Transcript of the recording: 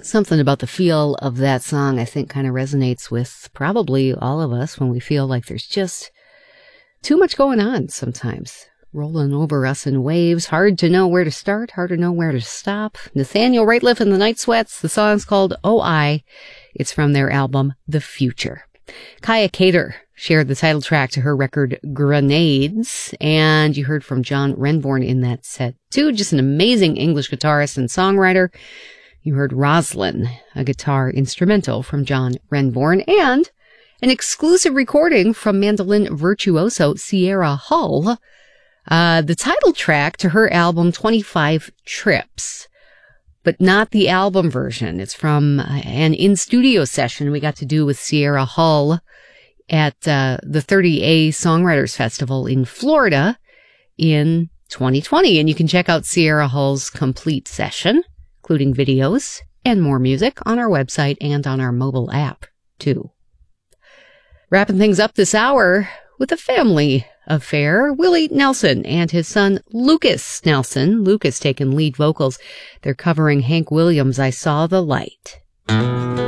Something about the feel of that song, I think, kind of resonates with probably all of us when we feel like there's just too much going on sometimes. Rolling over us in waves, hard to know where to start, hard to know where to stop. Nathaniel Rateliff and the Night Sweats, the song's called Oh I. It's from their album, The Future. Kaya Cater shared the title track to her record Grenades, and you heard from John Renbourn in that set too, just an amazing English guitarist and songwriter. You heard Roslyn, a guitar instrumental from John Renbourn, and an exclusive recording from mandolin virtuoso Sierra Hull, the title track to her album 25 Trips, but not the album version. It's from an in-studio session we got to do with Sierra Hull at the 30A Songwriters Festival in Florida in 2020. And you can check out Sierra Hull's complete session, including videos and more music, on our website and on our mobile app, too. Wrapping things up this hour with a family affair, Willie Nelson and his son Lucas Nelson. Lucas taking lead vocals. They're covering Hank Williams' I Saw the Light.